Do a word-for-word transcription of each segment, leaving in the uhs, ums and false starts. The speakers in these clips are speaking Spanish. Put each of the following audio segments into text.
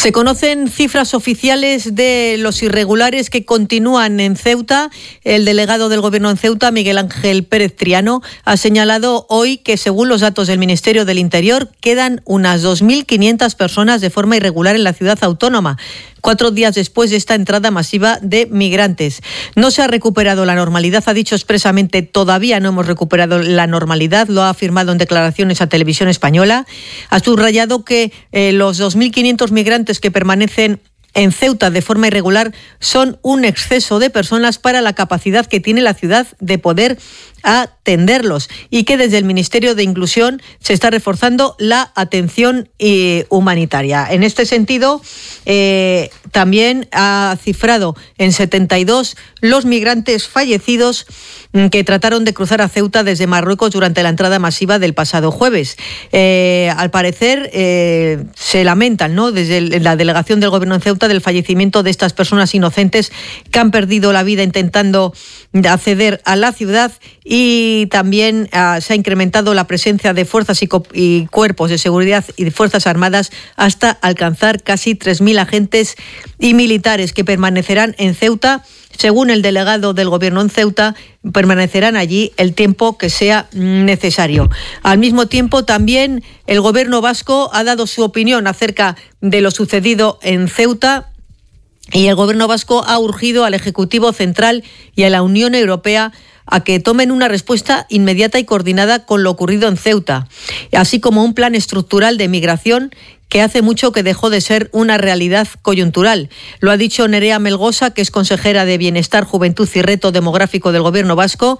Se conocen cifras oficiales de los irregulares que continúan en Ceuta. El delegado del Gobierno en Ceuta, Miguel Ángel Pérez Triano, ha señalado hoy que, según los datos del Ministerio del Interior, quedan unas dos mil quinientas personas de forma irregular en la ciudad autónoma, cuatro días después de esta entrada masiva de migrantes. No se ha recuperado la normalidad, ha dicho expresamente, todavía no hemos recuperado la normalidad, lo ha afirmado en declaraciones a Televisión Española. Ha subrayado que eh, los dos mil quinientos migrantes que permanecen en Ceuta de forma irregular son un exceso de personas para la capacidad que tiene la ciudad de poder atenderlos, y que desde el Ministerio de Inclusión se está reforzando la atención eh, humanitaria. En este sentido, eh, también ha cifrado en setenta y dos los migrantes fallecidos que trataron de cruzar a Ceuta desde Marruecos durante la entrada masiva del pasado jueves. Eh, al parecer, eh, se lamentan, ¿no?, desde la delegación del Gobierno en Ceuta, del fallecimiento de estas personas inocentes que han perdido la vida intentando acceder a la ciudad, y también uh, se ha incrementado la presencia de fuerzas y, co- y cuerpos de seguridad y de Fuerzas Armadas hasta alcanzar casi tres mil agentes y militares que permanecerán en Ceuta. Según el delegado del Gobierno en Ceuta, permanecerán allí el tiempo que sea necesario. Al mismo tiempo, también el Gobierno vasco ha dado su opinión acerca de lo sucedido en Ceuta, y el Gobierno vasco ha urgido al Ejecutivo Central y a la Unión Europea a que tomen una respuesta inmediata y coordinada con lo ocurrido en Ceuta, así como un plan estructural de migración que hace mucho que dejó de ser una realidad coyuntural. Lo ha dicho Nerea Melgosa, que es consejera de Bienestar, Juventud y Reto Demográfico del Gobierno vasco,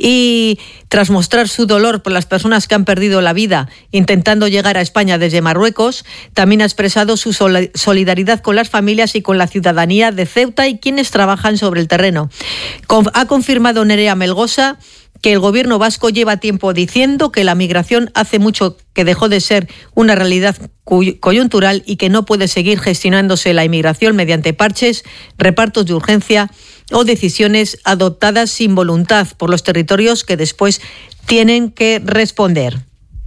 y tras mostrar su dolor por las personas que han perdido la vida intentando llegar a España desde Marruecos, también ha expresado su sol- solidaridad con las familias y con la ciudadanía de Ceuta y quienes trabajan sobre el terreno. Con- ha confirmado Nerea Melgosa que el Gobierno vasco lleva tiempo diciendo que la migración hace mucho que dejó de ser una realidad coyuntural y que no puede seguir gestionándose la inmigración mediante parches, repartos de urgencia o decisiones adoptadas sin voluntad por los territorios que después tienen que responder.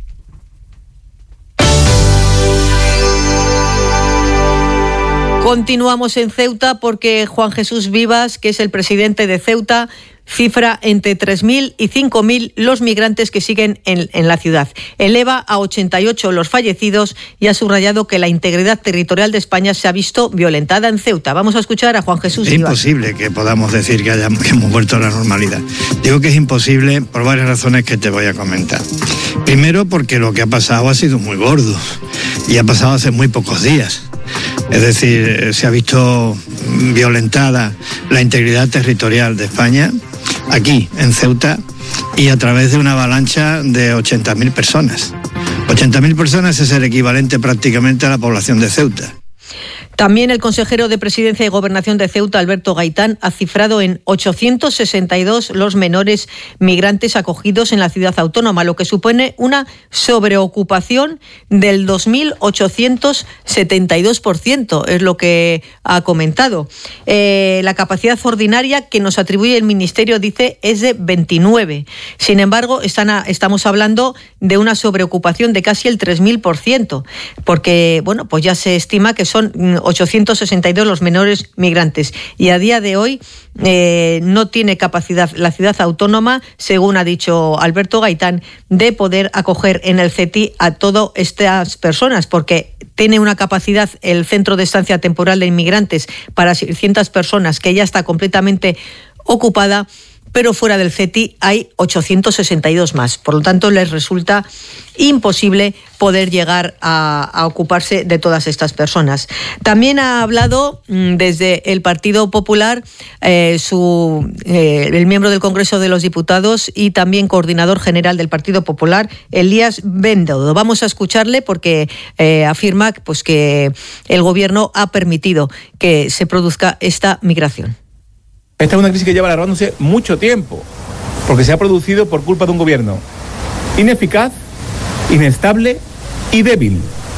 Continuamos en Ceuta porque Juan Jesús Vivas, que es el presidente de Ceuta, cifra entre tres mil y cinco mil los migrantes que siguen en, en la ciudad. Eleva a ochenta y ocho los fallecidos y ha subrayado que la integridad territorial de España se ha visto violentada en Ceuta. Vamos a escuchar a Juan Jesús Es Vivas. imposible que podamos decir que, hayamos, que hemos vuelto a la normalidad. Digo que es imposible por varias razones que te voy a comentar. Primero, porque lo que ha pasado ha sido muy gordo y ha pasado hace muy pocos días. Es decir, se ha visto violentada la integridad territorial de España, aquí, en Ceuta, y a través de una avalancha de ochenta mil personas. ochenta mil personas es el equivalente prácticamente a la población de Ceuta. También el consejero de Presidencia y Gobernación de Ceuta, Alberto Gaitán, ha cifrado en ochocientos sesenta y dos los menores migrantes acogidos en la ciudad autónoma, lo que supone una sobreocupación del dos mil ochocientos setenta y dos por ciento, es lo que ha comentado. Eh, la capacidad ordinaria que nos atribuye el Ministerio, dice, es de veintinueve. Sin embargo, están a, estamos hablando de una sobreocupación de casi el tres mil por ciento, porque bueno, pues ya se estima que son ochocientos sesenta y dos los menores migrantes, y a día de hoy eh, no tiene capacidad la ciudad autónoma, según ha dicho Alberto Gaitán, de poder acoger en el C E T I a todas estas personas, porque tiene una capacidad el Centro de Estancia Temporal de Inmigrantes para seiscientas personas que ya está completamente ocupada, pero fuera del C E T I hay ochocientos sesenta y dos más. Por lo tanto, les resulta imposible poder llegar a, a ocuparse de todas estas personas. También ha hablado mmm, desde el Partido Popular eh, su, eh, el miembro del Congreso de los Diputados y también coordinador general del Partido Popular, Elías Bendodo. Vamos a escucharle porque eh, afirma pues, que el Gobierno ha permitido que se produzca esta migración. Esta es una crisis que lleva alargándose mucho tiempo, porque se ha producido por culpa de un gobierno ineficaz, inestable y débil.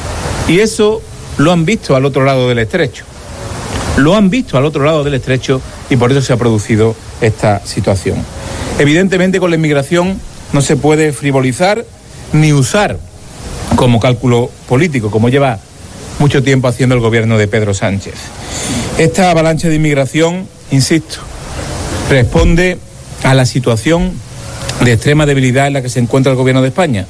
Y eso lo han visto al otro lado del estrecho. Lo han visto al otro lado del estrecho y por eso se ha producido esta situación. Evidentemente, con la inmigración no se puede frivolizar ni usar como cálculo político, como lleva mucho tiempo haciendo el gobierno de Pedro Sánchez. Esta avalancha de inmigración, insisto, responde a la situación de extrema debilidad en la que se encuentra el gobierno de España.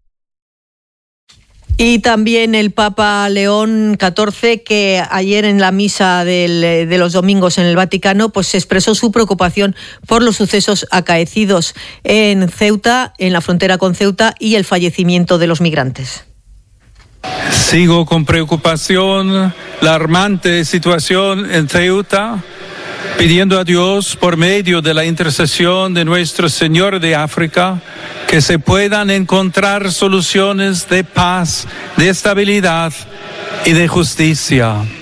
Y también el Papa León catorce, que ayer en la misa del, de los domingos en el Vaticano, pues expresó su preocupación por los sucesos acaecidos en Ceuta, en la frontera con Ceuta, y el fallecimiento de los migrantes. Sigo con preocupación la alarmante situación en Ceuta, pidiendo a Dios, por medio de la intercesión de Nuestro Señor de África, que se puedan encontrar soluciones de paz, de estabilidad y de justicia.